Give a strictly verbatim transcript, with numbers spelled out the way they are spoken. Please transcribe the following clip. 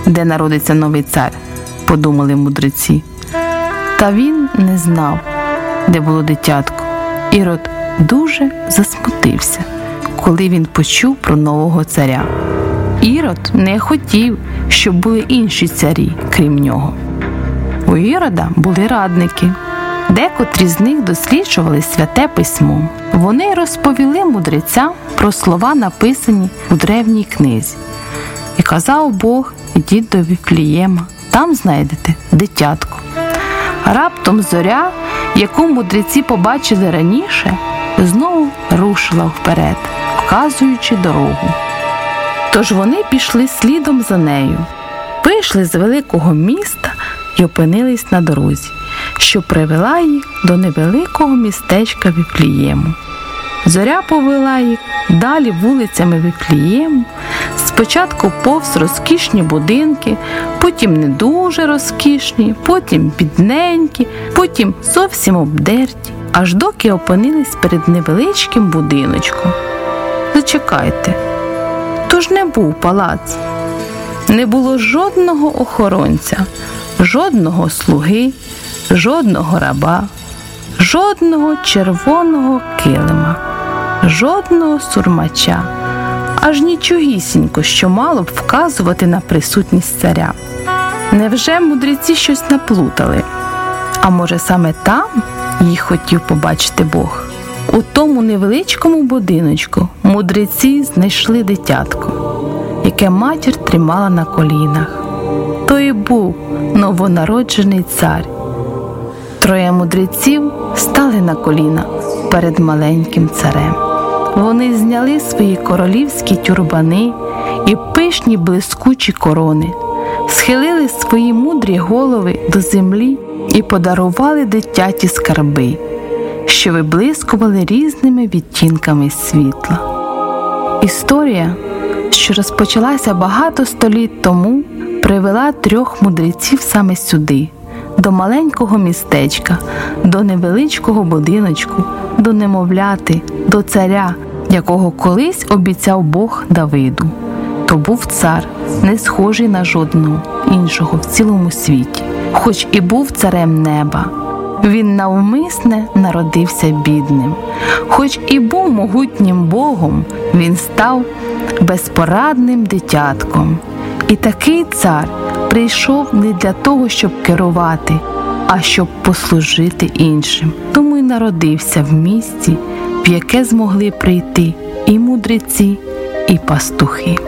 де народиться новий цар, подумали мудреці. Та він не знав, де було дитятко. Ірод дуже засмутився, коли він почув про нового царя. Ірод не хотів, щоб були інші царі, крім нього. У Ірода були радники. Декотрі з них досліджували Святе Письмо. Вони розповіли мудрецям про слова, написані у древній книзі. І казав Бог: ідіть до Вифлеєма, там знайдете дитятко. Раптом зоря, яку мудреці побачили раніше, знову рушила вперед, вказуючи дорогу. Тож вони пішли слідом за нею, вийшли з великого міста і опинились на дорозі, що привела їх до невеликого містечка Вифлеєму. Зоря повела їх далі вулицями Вифлеєму, спочатку повз розкішні будинки, потім не дуже розкішні, потім бідненькі, потім зовсім обдерті, аж доки опинились перед невеличким будиночком. Зачекайте, то ж не був палац. Не було жодного охоронця, жодного слуги, жодного раба, жодного червоного килима, жодного сурмача, аж нічогісінько, що мало б вказувати на присутність царя. Невже мудреці щось наплутали? А може саме там їх хотів побачити Бог? У тому невеличкому будиночку мудреці знайшли дитятко, яке матір тримала на колінах. То і був новонароджений цар. Троє мудреців стали на коліна перед маленьким царем. Вони зняли свої королівські тюрбани і пишні блискучі корони, схилили свої мудрі голови до землі і подарували дитяті скарби, що виблискували різними відтінками світла. Історія, що розпочалася багато століть тому, привела трьох мудреців саме сюди, до маленького містечка, до невеличкого будиночку, до немовляти, до царя, якого колись обіцяв Бог Давиду. То був цар, не схожий на жодного іншого в цілому світі, хоч і був царем неба. Він навмисне народився бідним. Хоч і був могутнім Богом, він став безпорадним дитятком. І такий цар прийшов не для того, щоб керувати, а щоб послужити іншим. Тому й народився в місті, в яке змогли прийти і мудреці, і пастухи.